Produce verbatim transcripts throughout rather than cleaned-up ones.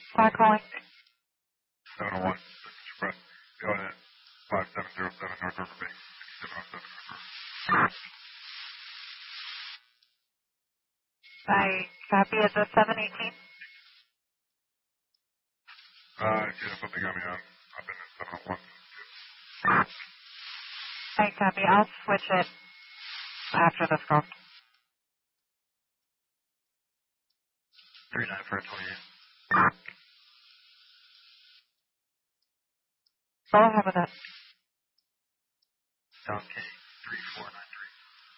Flag calling. seven oh one, Express, going at five seven zero seven North River Bay, seven oh seven North River. I copy at the seven eighteen. Uh, yeah, something got me on. I've been at seven oh one. I copy. I'll switch it after this call. three nine four twenty-eight. Go ahead with it. Down K, three four nine three.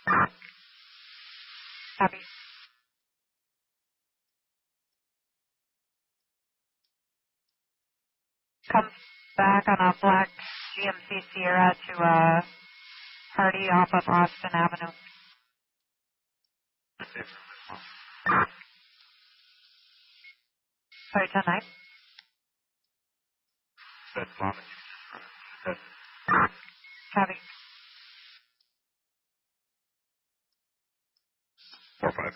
Copy. Comes back on a black G M C Sierra to a party off of Austin Avenue. Sorry, ten nine. That's bombing. That's Copy. four five.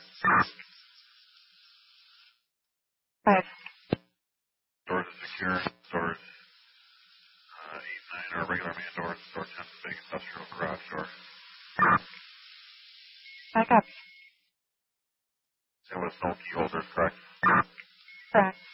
Five. Doors are secure. Doors uh, eight nine are regular main doors. Door ten is big industrial garage door. I copy. There was no key holders, correct? Correct.